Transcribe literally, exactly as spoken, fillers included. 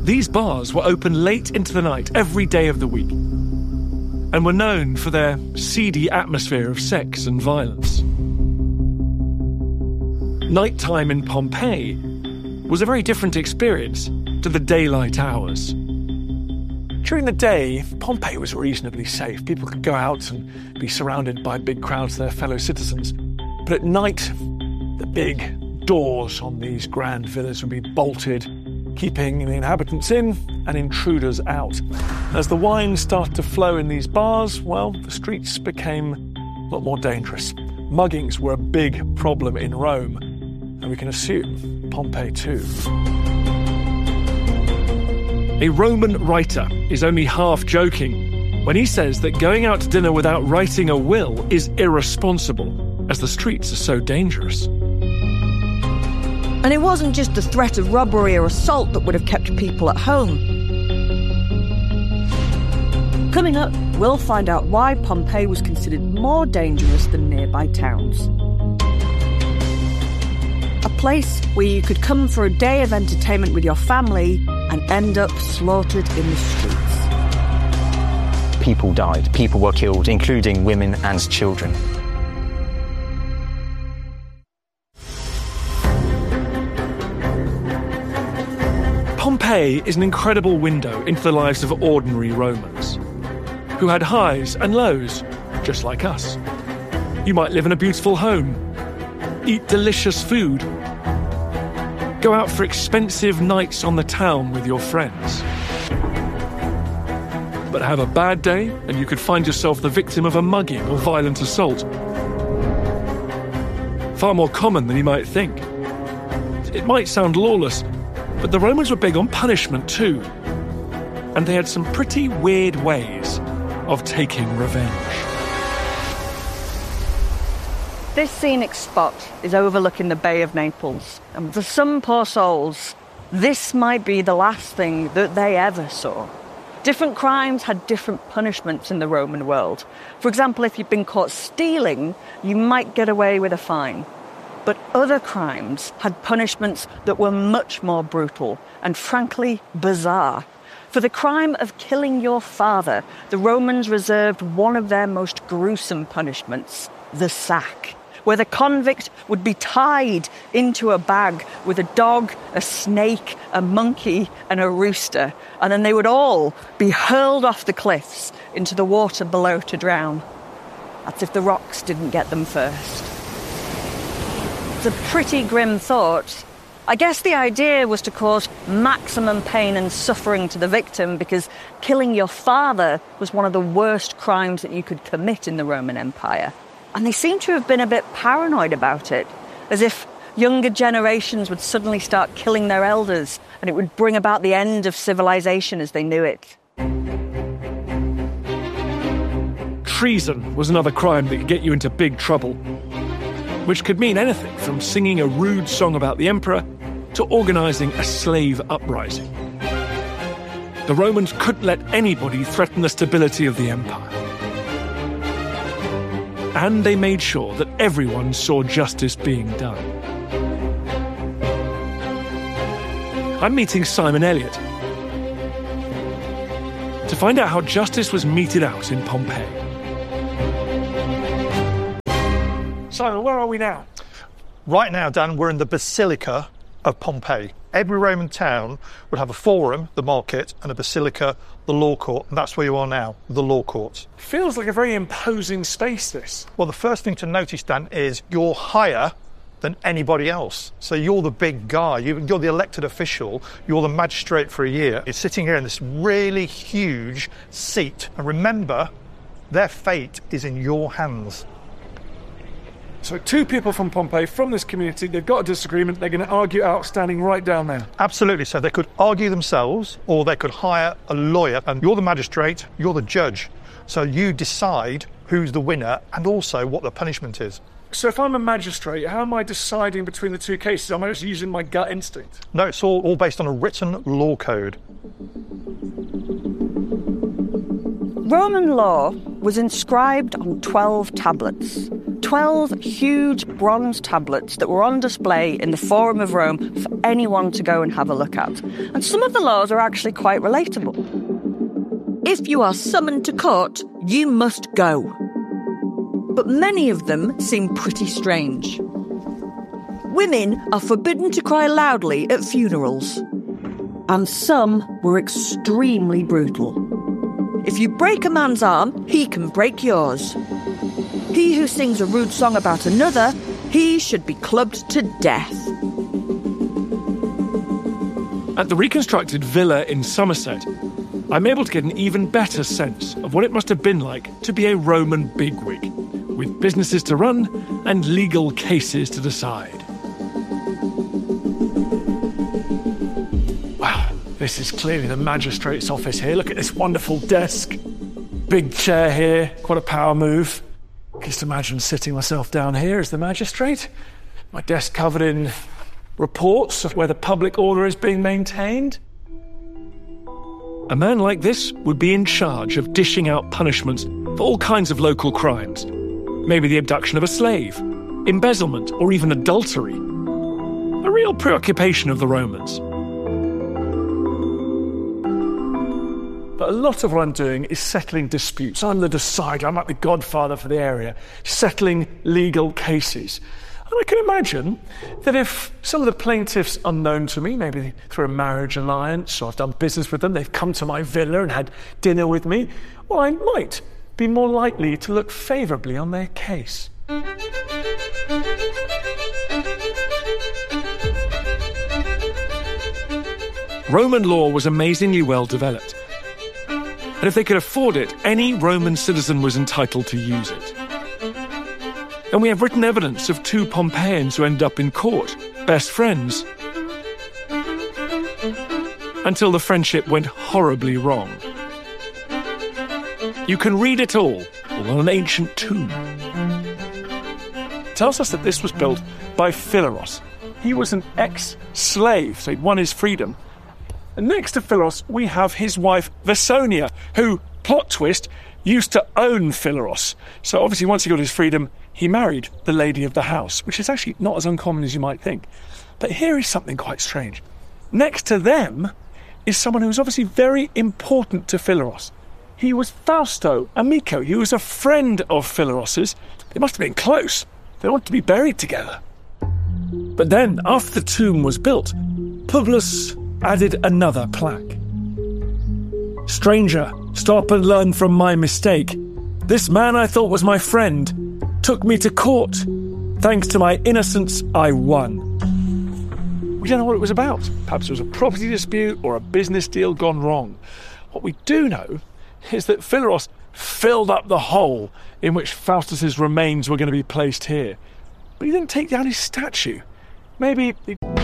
These bars were open late into the night every day of the week and were known for their seedy atmosphere of sex and violence. Nighttime in Pompeii was a very different experience to the daylight hours. During the day, Pompeii was reasonably safe. People could go out and be surrounded by big crowds of their fellow citizens. But at night, the big doors on these grand villas would be bolted, keeping the inhabitants in and intruders out. As the wine started to flow in these bars, well, the streets became a lot more dangerous. Muggings were a big problem in Rome, and we can assume Pompeii too. A Roman writer is only half joking when he says that going out to dinner without writing a will is irresponsible, as the streets are so dangerous. And it wasn't just the threat of robbery or assault that would have kept people at home. Coming up, we'll find out why Pompeii was considered more dangerous than nearby towns. A place where you could come for a day of entertainment with your family and end up slaughtered in the streets. People died. People were killed, including women and children. Pompeii is an incredible window into the lives of ordinary Romans, who had highs and lows, just like us. You might live in a beautiful home, eat delicious food, go out for expensive nights on the town with your friends. But have a bad day and you could find yourself the victim of a mugging or violent assault. Far more common than you might think. It might sound lawless, but the Romans were big on punishment too. And they had some pretty weird ways of taking revenge. This scenic spot is overlooking the Bay of Naples, and for some poor souls, this might be the last thing that they ever saw. Different crimes had different punishments in the Roman world. For example, if you'd been caught stealing, you might get away with a fine. But other crimes had punishments that were much more brutal and, frankly, bizarre. For the crime of killing your father, the Romans reserved one of their most gruesome punishments, the sack, where the convict would be tied into a bag with a dog, a snake, a monkey, and a rooster, and then they would all be hurled off the cliffs into the water below to drown. That's if the rocks didn't get them first. It's a pretty grim thought. I guess the idea was to cause maximum pain and suffering to the victim, because killing your father was one of the worst crimes that you could commit in the Roman Empire. And they seem to have been a bit paranoid about it, as if younger generations would suddenly start killing their elders and it would bring about the end of civilization as they knew it. Treason was another crime that could get you into big trouble, which could mean anything from singing a rude song about the emperor to organising a slave uprising. The Romans couldn't let anybody threaten the stability of the empire. And they made sure that everyone saw justice being done. I'm meeting Simon Elliott to find out how justice was meted out in Pompeii. Simon, where are we now? Right now, Dan, we're in the Basilica of Pompeii. Every Roman town would have a forum, the market, and a basilica, the law court, and that's where you are now, the law court. Feels like a very imposing space, this. Well, the first thing to notice, Dan, is you're higher than anybody else. So you're the big guy, you're the elected official, you're the magistrate for a year. You're sitting here in this really huge seat, and remember, their fate is in your hands. So two people from Pompeii, from this community, they've got a disagreement, they're going to argue out standing right down there. Absolutely. So they could argue themselves, or they could hire a lawyer, and you're the magistrate, you're the judge. So you decide who's the winner and also what the punishment is. So if I'm a magistrate, how am I deciding between the two cases? Am I just using my gut instinct? No, it's all, all based on a written law code. Roman law was inscribed on twelve tablets. twelve huge bronze tablets that were on display in the Forum of Rome for anyone to go and have a look at. And some of the laws are actually quite relatable. If you are summoned to court, you must go. But many of them seem pretty strange. Women are forbidden to cry loudly at funerals. And some were extremely brutal. If you break a man's arm, he can break yours. He who sings a rude song about another, he should be clubbed to death. At the reconstructed villa in Somerset, I'm able to get an even better sense of what it must have been like to be a Roman bigwig, with businesses to run and legal cases to decide. Wow, this is clearly the magistrate's office here. Look at this wonderful desk. Big chair here, quite a power move. Just imagine sitting myself down here as the magistrate. My desk covered in reports of where the public order is being maintained. A man like this would be in charge of dishing out punishments for all kinds of local crimes. Maybe the abduction of a slave, embezzlement, or even adultery. A real preoccupation of the Romans. But a lot of what I'm doing is settling disputes. I'm the decider, I'm like the godfather for the area, settling legal cases. And I can imagine that if some of the plaintiffs are known to me, maybe through a marriage alliance, or I've done business with them, they've come to my villa and had dinner with me, well, I might be more likely to look favourably on their case. Roman law was amazingly well developed. And if they could afford it, any Roman citizen was entitled to use it. And we have written evidence of two Pompeians who end up in court, best friends, until the friendship went horribly wrong. You can read it all, all on an ancient tomb. It tells us that this was built by Phileros. He was an ex-slave, so he'd won his freedom. And next to Phileros, we have his wife, Vesonia, who, plot twist, used to own Phileros. So obviously once he got his freedom, he married the lady of the house, which is actually not as uncommon as you might think. But here is something quite strange. Next to them is someone who was obviously very important to Phileros. He was Fausto Amico. He was a friend of Phileros's. They must have been close. They wanted to be buried together. But then, after the tomb was built, Publius added another plaque. Stranger, stop and learn from my mistake. This man I thought was my friend took me to court. Thanks to my innocence, I won. We don't know what it was about. Perhaps it was a property dispute or a business deal gone wrong. What we do know is that Phileros filled up the hole in which Faustus's remains were going to be placed here. But he didn't take down his statue. Maybe he